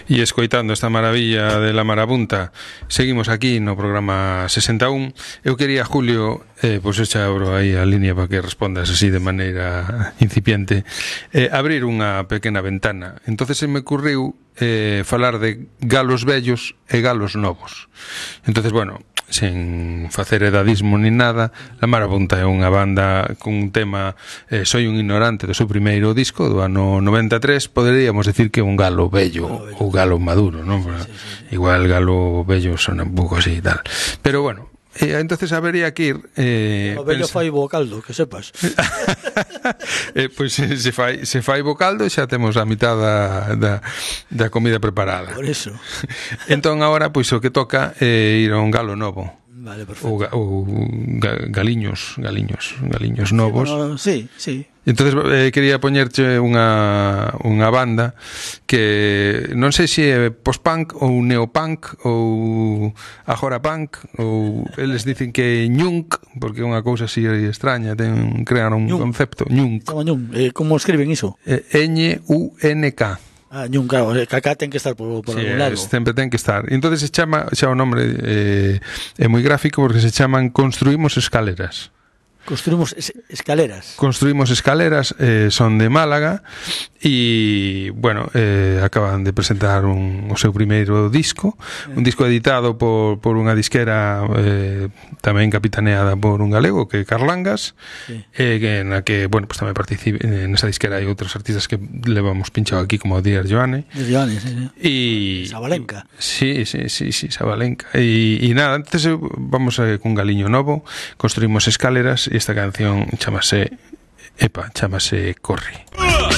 E escoitando esta maravilla de La Marabunta, seguimos aquí no programa 61. Eu quería, Julio, pois eu xa abro aí a línea para que respondas así de maneira incipiente, abrir unha pequena ventana. Entonces se me ocurriu falar de galos vellos e galos novos. Entonces, bueno, sen facer edadismo ni nada, La Marabunta é unha banda con un tema Soy un ignorante do seu primeiro disco do ano 93. Poderíamos decir que é un galo vello ou galo maduro, non? Sí. Igual galo vello sona un pouco así e tal, pero bueno, entonces habería que ir o vello fai bo caldo, que sepas. Pois se fai bo caldo xa temos a mitad da comida preparada. Por eso. Entón agora pois o que toca é ir a un galo novo. Vale, perfecto. Ou galiños novos. Sí, bueno, sí. Entonces quería poñerche unha banda que non sei se é post-punk ou neopunk ou agora punk, ou eles dicen que é ñunk, porque é unha cousa así extraña, crearon un concepto ñunk. Como escriben iso? N-U-N-K. Ñunk, claro, acá ten que estar por algún lado. Sempre ten que estar. Entonces se chama, xa o nombre é moi gráfico, porque se chaman Construimos Escaleras. Construimos escaleras. Construimos escaleras, son de Málaga e, bueno, acaban de presentar o seu primeiro disco, un disco editado por unha disquera tamén capitaneada por un galego que é Carlangas, sí. Na que, bueno, pues tamén participe nesa disquera hai outros artistas que levamos pinchado aquí como Dier Joane. Sí. Sabalenka. Sí, Sabalenka. E nada, antes vamos cun galiño novo, Construimos Escaleras. E esta canción chamase Corre.